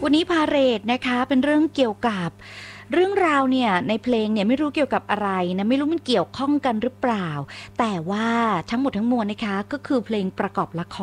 วันนี้พาเหรดนะคะเป็นเรื่องเกี่ยวกับเรื่องราวเนี่ยในเพลงเนี่ยไม่รู้เกี่ยวกับอะไรนะไม่รู้มันเกี่ยวข้องกันหรือเปล่าแต่ว่าทั้งหมดทั้งมวลนะคะก็คือเพลงประกอบละค